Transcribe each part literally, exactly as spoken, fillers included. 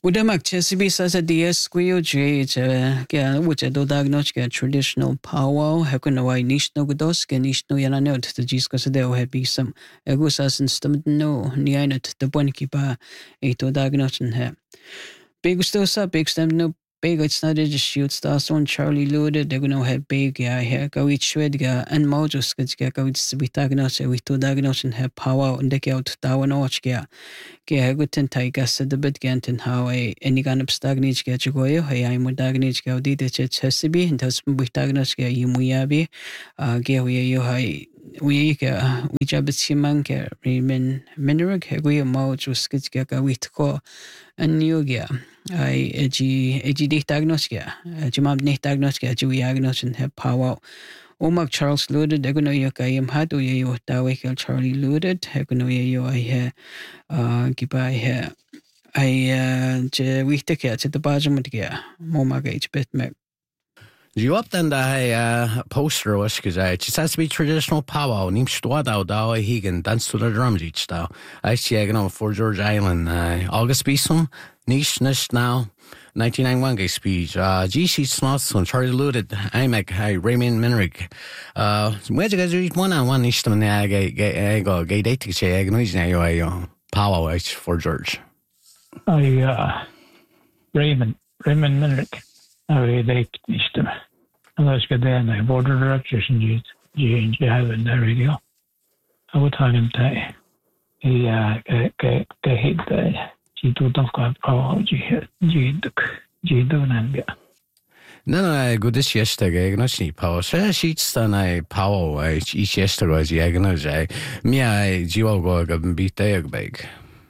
Udamak Chesapeake says that the Esquio J, which I do diagnose a traditional powwow, Hakunawai Nishno Godoska, Nishno Yananot, the Giscos Deo have be some Egusas and Stumno, Nianot, the Bonkipa, Eto diagnose and her. Big still up, big stem no big, it's not just shoot stars on Charlie Loaded, they're going to have big guy here, go eat Shredga, and Mojos get go to be diagnosed with two diagnose and have powwow and deck out Dawan Orchga. Ge guten taiga said the bit gantin how a any gun of stagnage get you go, hey, I'm with dagnage go did it Chesapeake, and does with dagnage get you muyabi, uh, ge we you high. We ga we jabit simanke remen minerik we mouj was skitska with ko and yoga I edgy edgy diagnostica jimab nicht diagnostica ju diagnosis and have power Omak Charles Loaded egono yoka yam hatu yo tawe Charlie Loaded egono yo I ha uh giba ha I uh je wichtig at the bottom of the momaga each bit me. You up then the poster was because it just has to be traditional powwow. Nim stwad out da he can dance to the drums each style. I see I know for George Island uh, August Beeson niche niche now nineteen ninety-one gay speech. Uh G C Snots on Charlie Loaded. I make hi Raymond Minrick. Uh where you guys read one on one niche to na gay gay go gay date to say noise na yo powwow for George. I uh Raymond Raymond Minrick. I date niche to unless get there and border directors and G G have in the radio. I would talk him to he uh get get hit the G two don't got power G G G do nan No, no, good this yesterday, no sneak power. So she's done a power each yesterday as the agonize. Me, I Gio go and beat the egg bag.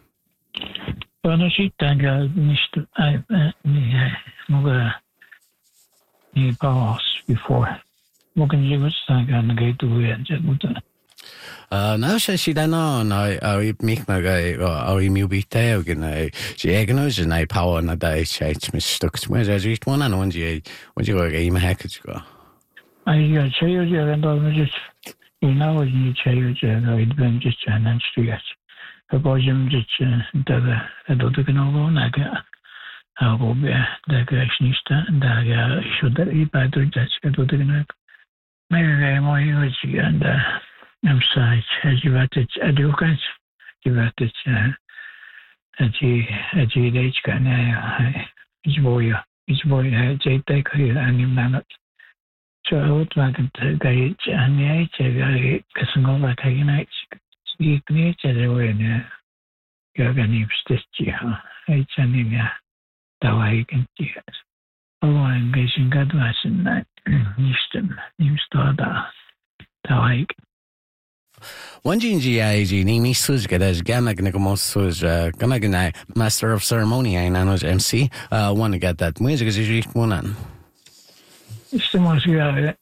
Well, no, she dang missed I me, mother. He passed before. What can you say? I'm going to do it. Uh, now she she don't know. I I make my guy. I I mu be there again. I she agonize and I power and I die. She me stuck. Where's I reached one and one G. When you go game hack it go. I uh say you and I just you know when you say you I'd been just an and street. The bosom just the the do the no like I'll be the creationista and I should be better just go to the maybe more use and I'm sorry, as you at it, I do guys, you at it, a G, a G H can I, his boy, his boy, J take here and him not. So I would like to gauge and the H, I guess go like a unite, speak nature away there. You're going to stitch, H and him, yeah. I can see it. Oh, I'm guessing God was in that. Euston, you start that. I One G G I G Nimi Suzga as Gamma Nicomos Gamma Master of Ceremony, I know M C. Uh, want to get that music is usually one on. It's the most yeah,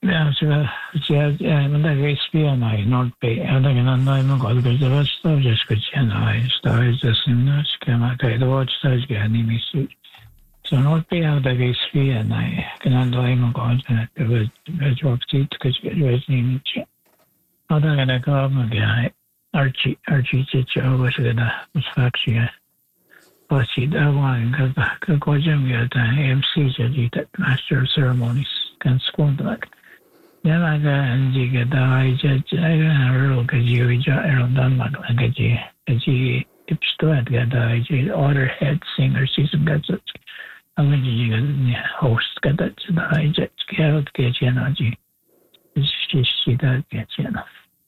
when I race and I not pay. I don't know because the rest of just good channel. I started the similar schema. I watch those Ganimi suit. So not pay out the race fee and I can underline God and it was a job seat because it was named. Other than a government guy, Archie, Archie Chicho was with a factory. But she don't want to go go jump at the M C, that master of ceremonies, can squint like. Then I got and you get the I judge, I don't have a real good you, I don't done like a G, a G, it's still at the I G, order head singer, season gets it. I'm going to host, get that to the I judge, get out, get you energy. She, she does get you enough.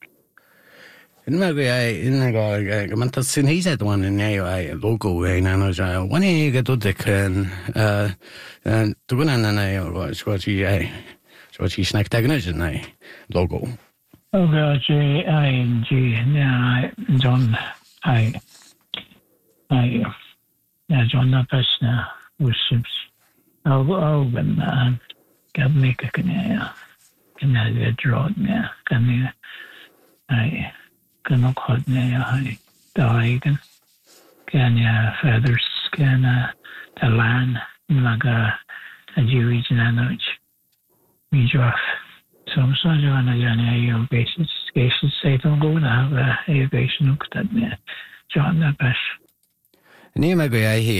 In my way, in the go, man, that's in his head one in a local way. And I know, when you get to the can, uh, and to go on and I was what he, I, what he snack technician, I logo. Oh, God, G, I, G, yeah, John, I, I, yeah, John, the person was ships. Oh, oh, and, uh, got me a can, can I get drawn, yeah, can I, can I cut me, I, die again. Can you feathers, can the land, like a, a Jewish language, me off. So I'm sorry, I'm going to have basis, cases say don't go to have a basis looked at me, John the best. Ní me go hi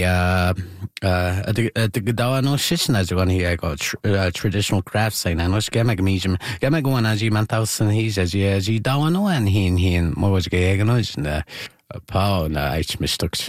dá nó sin as gan hi go traditional craft sein an ge me mí ge me goin a man san hí a dí dá nó an hín hín mó ge gan na pá na eit mistucht.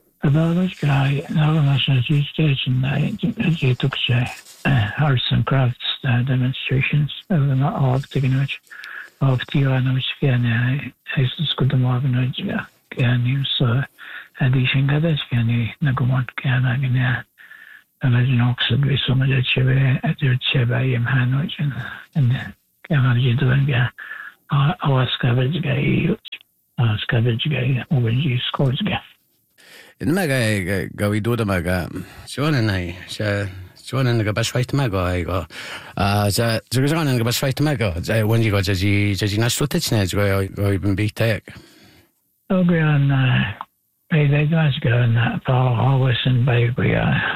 guy National Station took arts and crafts uh, demonstrations of of the of Tiana which can I good morning can you so addition gathers can you Nagumot can I mean and Oxford with some of the Cheve at your Cheva in Hanoi and can I do it our scavenge guy scavenge guy over G scores guy. In me go í dúda me seána na seána go besreite me go go tugus an go besreite me go bhain go dí na stúteitne go ban bí teag. Ó go an é go an pá águs an ba go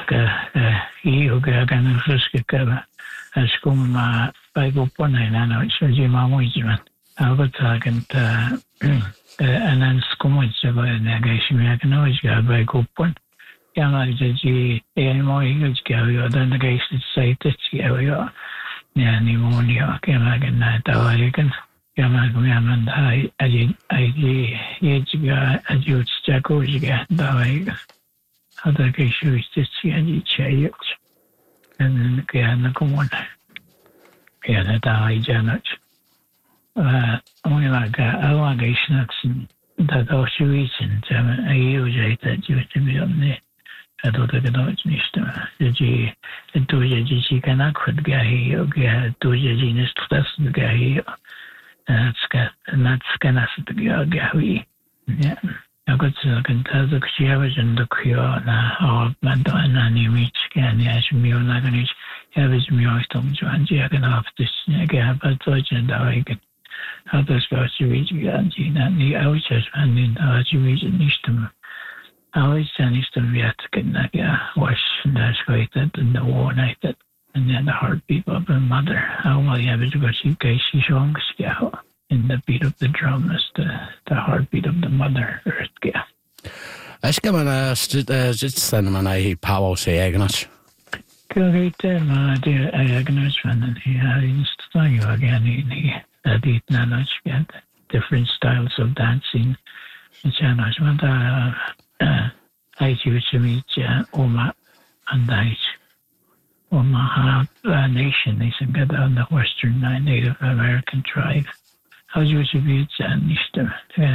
íú go gan friske go a scum ba go pona an dí má muidirman agus agant and then scummage about an negation I can always go by good one. Yeah, like the G A more eagles go, then the case is say that you yeah, pneumonia came like in that I can come like me and I I I each guy as you check over again the other case is just and you and then again the one. Yeah, that I janet. Uh, only like a allegation that also reason I use that you to be on the I don't think it's Mister The G the two G cannot could guy okay two genus that's the guy that's got and that's gonna the guy yeah I got to can tell the average and the cure now or man and any reach can yes me on like an average me or something I can have this again but and I can others go to reach and the outside and in the region Nistum. I always send Nistum yet to get that wash and that's great that and the war night that and then the heartbeat of her mother. How will you have it go see Casey Shong scout in the beat of the drum is the, the heartbeat of the mother earth yeah. I ska man just send man I power say Agnes. Go get them idea Agnes and he had instant you again in here. That it knowledge get different styles of dancing. Which I know I choose to meet Oma and I Omaha Nation is got on the Western Native American tribe. How do you meet Nister?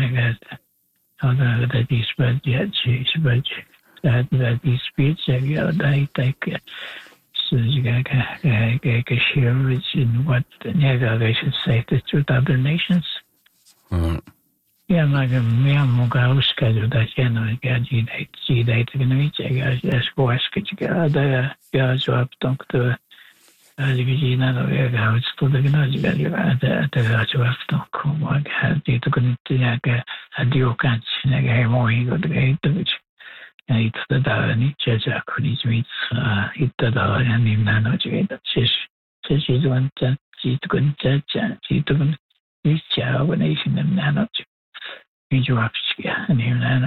How that is but yet she's but that that is speech I take so you got a share which in what I should say the two other nations. Mm. Yeah, like a mere Mogao schedule that you know, get G G data can reach. I guess go ask it. You got the guys who have talked to the Gina, the how it's to the Gnazi, you got the guys who have talked. What had you to continue a deal can't see more ego to get to which. It's the Dani Jaja could meet it the and in Nanoji that she's one that she took a judge and she took this child when nation and Nanoji. You up and in Nanoji.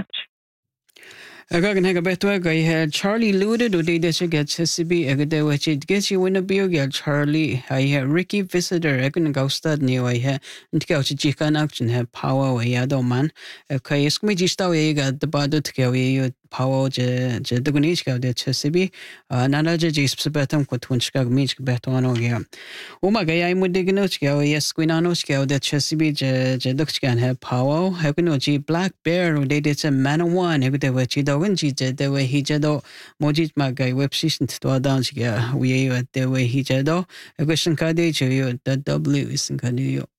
Again, I got to I had Charlie Looted who did this again. Chesapeake, I got there which it gets you in a beer. Charlie, I had Ricky Visitor. I couldn't go start new. I had and go to chicken action have power away. I don't man. Okay, it's me just away. Got the bottle to go you power. The the Gunich got the Chesapeake. Another just better could Twinchka Mitch better on again. Oh my guy, I'm with the Gnochka. Yes, Quinanoska, the Chesapeake, the Dutch can have power. How can you Black Bear who did it's a man of one. I could have what you do. Wenji the way he jado mojit magay web season to dance yeah we at the way he jado a question kade you the W is in